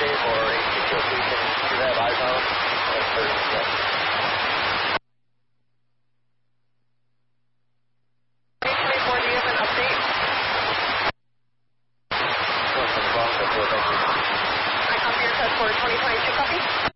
for HTTP. Do you have eyes on them? That's perfect, yeah. 824, do you have an update? Going from the Bronx, that's what I think. I copy your test for 2022 copy.